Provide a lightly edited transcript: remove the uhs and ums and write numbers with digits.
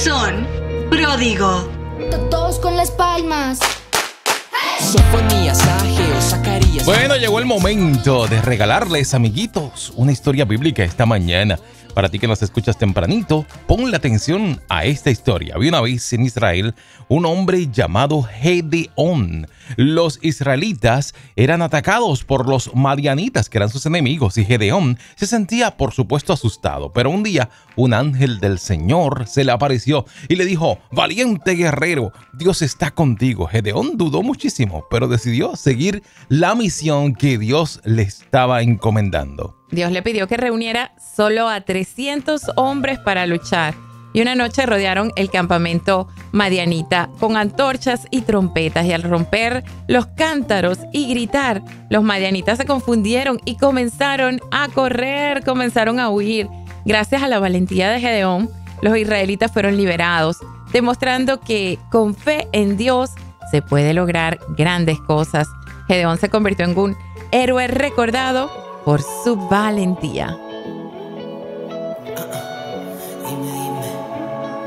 son pródigo. Todos con las palmas. Sofonías, Ageo, Zacarías. Bueno, llegó el momento de regalarles, amiguitos, una historia bíblica esta mañana. Para ti que nos escuchas tempranito, ponle atención a esta historia. Había una vez en Israel un hombre llamado Gedeón. Los israelitas eran atacados por los madianitas, que eran sus enemigos, y Gedeón se sentía, por supuesto, asustado. Pero un día, un ángel del Señor se le apareció y le dijo: valiente guerrero, Dios está contigo. Gedeón dudó muchísimo, pero decidió seguir la misión que Dios le estaba encomendando. Dios le pidió que reuniera solo a 300 hombres para luchar. Y una noche rodearon el campamento madianita con antorchas y trompetas. Y al romper los cántaros y gritar, los madianitas se confundieron y comenzaron a correr, comenzaron a huir. Gracias a la valentía de Gedeón, los israelitas fueron liberados, demostrando que con fe en Dios se puede lograr grandes cosas. Gedeón se convirtió en un héroe recordado por su valentía.